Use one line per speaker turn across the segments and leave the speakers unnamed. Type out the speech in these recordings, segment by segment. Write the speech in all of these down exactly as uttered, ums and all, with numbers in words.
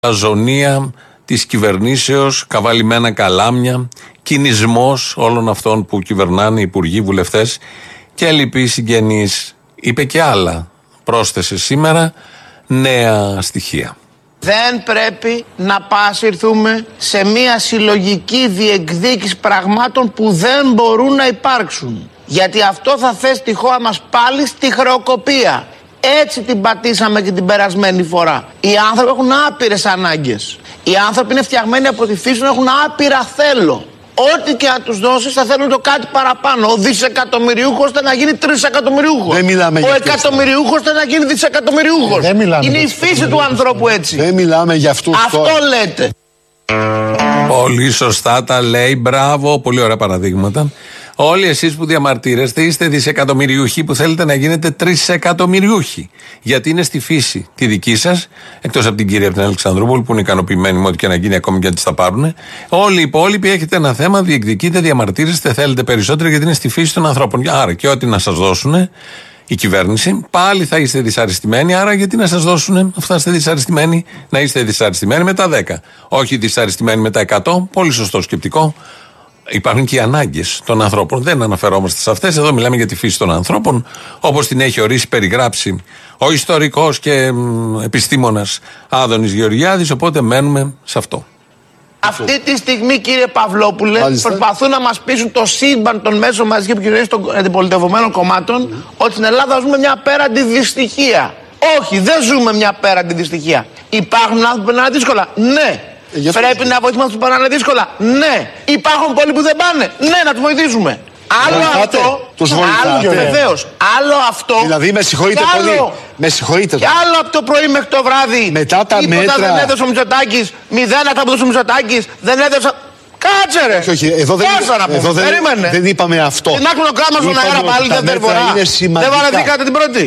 αζωνία της κυβερνήσεως, καβαλημένα καλάμια, κινησμός όλων αυτών που κυβερνάνε, υπουργοί, βουλευτές και λοιποί συγγενείς. Είπε και άλλα. Πρόσθεσε σήμερα νέα στοιχεία.
Δεν πρέπει να πασιρθούμε σε μια συλλογική διεκδίκηση πραγμάτων που δεν μπορούν να υπάρξουν. Γιατί αυτό θα θέσει τη χώρα μας πάλι στη χρεοκοπία. Έτσι την πατήσαμε και την περασμένη φορά. Οι άνθρωποι έχουν άπειρες ανάγκες. Οι άνθρωποι είναι φτιαγμένοι από τη φύση να έχουν άπειρα θέλω. Ό,τι και να τους δώσεις θα θέλουν το κάτι παραπάνω. Ο δισεκατομμυριούχος θα να γίνει τρισεκατομμυριούχος.
Δεν μιλάμε
Ο
για
εκατομμυριούχος θα να γίνει δισεκατομμυριούχος.
Δεν μιλάμε
είναι
για
η φύση του ανθρώπου έτσι.
Δεν μιλάμε για αυτούς.
Αυτό
τώρα.
λέτε.
Πολύ σωστά τα λέει, μπράβο, πολύ ωραία παραδείγματα. Όλοι εσείς που διαμαρτύρεστε είστε δισεκατομμυριούχοι που θέλετε να γίνετε τρισεκατομμυριούχοι. Γιατί είναι στη φύση τη δική σας, εκτός από την κυρία από την Αλεξανδρούπολη που είναι ικανοποιημένη με ό,τι και να γίνει ακόμη και αν τις τα πάρουν. Όλοι οι υπόλοιποι έχετε ένα θέμα, διεκδικείτε, διαμαρτύρεστε, θέλετε περισσότερο γιατί είναι στη φύση των ανθρώπων. Άρα και ό,τι να σας δώσουν η κυβέρνηση, πάλι θα είστε δυσαρεστημένοι. Άρα γιατί να σας δώσουν, αυτά είστε δυσαρεστημένοι, να είστε δυσαρεστημένοι με τα δέκα. Όχι δυσαρεστημένοι με τα εκατό. Πολύ σωστό σκεπτικό. Υπάρχουν και οι ανάγκες των ανθρώπων. Δεν αναφερόμαστε σε αυτές. Εδώ μιλάμε για τη φύση των ανθρώπων, όπως την έχει ορίσει, περιγράψει ο ιστορικός και μ, επιστήμονας Άδωνης Γεωργιάδης. Οπότε μένουμε σε αυτό.
Αυτή τη στιγμή, κύριε Παυλόπουλε,
Μάλιστα.
προσπαθούν να μας πείσουν το σύμπαν των μέσων μαζικής επικοινωνίας των αντιπολιτευομένων κομμάτων mm. ότι στην Ελλάδα ζούμε μια απέραντη δυστυχία. Όχι, δεν ζούμε μια απέραντη δυστυχία. Υπάρχουν άνθρωποι που περνάνε δύσκολα. Ναι. Ε, Πρέπει να βοηθήσουμε αυτούς που περνάνε δύσκολα. Ναι. Υπάρχουν πολλοί που δεν πάνε. Ναι, να τους βοηθήσουμε. Άλλο
Βοηθάτε.
αυτό.
Τους
άλλο βεβαίως. Άλλο αυτό.
Δηλαδή με συγχωρείτε
άλλο,
πολύ. Με συγχωρείτε.
Και άλλο από το πρωί μέχρι το βράδυ.
Μετά τα
τίποτα
μέτρα.
δεν έδωσε ο Μητσοτάκης. Μηδέν αυτά που έδωσε ο Μητσοτάκης. Δεν έδωσε. Κάτσε ρε!
Όχι, όχι, εδώ δεν, εδώ δεν, δεν είπαμε αυτό.
Την άκρη ο Κράμας στον αέρα πάλι δεύτερη φορά. Δεν βαρεθήκατε την πρώτη.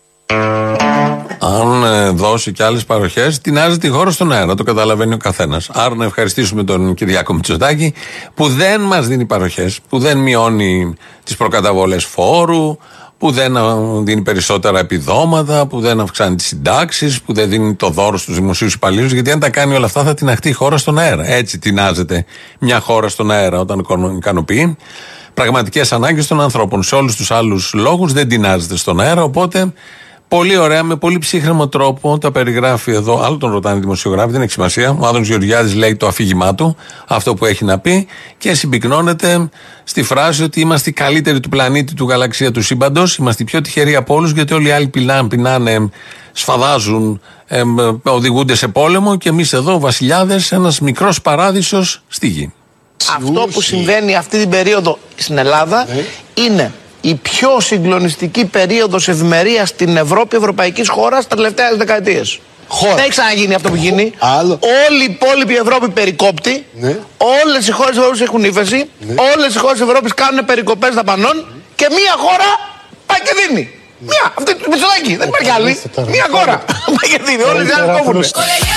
Αν ε, δώσει και άλλες παροχές, τεινάζει τη χώρα στον αέρα. Το καταλαβαίνει ο καθένας. Άρα να ευχαριστήσουμε τον Κυριάκο Μητσοτάκη που δεν μας δίνει παροχές, που δεν μειώνει τις προκαταβολές φόρου, που δεν δίνει περισσότερα επιδόματα, που δεν αυξάνει τις συντάξεις, που δεν δίνει το δώρο στους δημοσίους υπαλλήλους. Γιατί αν τα κάνει όλα αυτά θα τειναχτεί η χώρα στον αέρα. Έτσι τεινάζεται μια χώρα στον αέρα όταν ικανοποιεί πραγματικές ανάγκες των ανθρώπων. Σε όλους τους άλλους λόγους δεν τεινάζεται στον αέρα. Οπότε πολύ ωραία, με πολύ ψύχρεμο τρόπο τα περιγράφει εδώ. Άλλο τον ρωτάνε οι δημοσιογράφοι, δεν έχει σημασία. Ο Άδωνης Γεωργιάδης λέει το αφήγημά του, αυτό που έχει να πει, και συμπυκνώνεται στη φράση ότι είμαστε οι καλύτεροι του πλανήτη, του γαλαξία, του σύμπαντος. Είμαστε οι πιο τυχεροί από όλους, γιατί όλοι οι άλλοι πεινάνε, πεινάνε σφαδάζουν, ε, οδηγούνται σε πόλεμο και εμείς εδώ, βασιλιάδες, ένας μικρός παράδεισος στη γη.
Αυτό που συμβαίνει αυτή την περίοδο στην Ελλάδα ναι. είναι η πιο συγκλονιστική περίοδος ευημερίας στην Ευρώπη, ευρωπαϊκής χώρας, τα τελευταία δεκαετίες. Χώρα. Δεν έχει ξαναγίνει αυτό που γίνει.
Άλλο.
Όλη η υπόλοιπη Ευρώπη περικόπτει. Ναι. Όλες οι χώρες της Ευρώπης έχουν ύφεση. Ναι. Όλες οι χώρες της Ευρώπης κάνουν περικοπές δαπανών. Ναι. Και μία χώρα πάει και δίνει. Ναι. Μία. Αυτή η Μητσοτάκη. Δεν υπάρχει άλλη. Μία χώρα πάει και δίνει. Όλες οι άλλες κόβουν.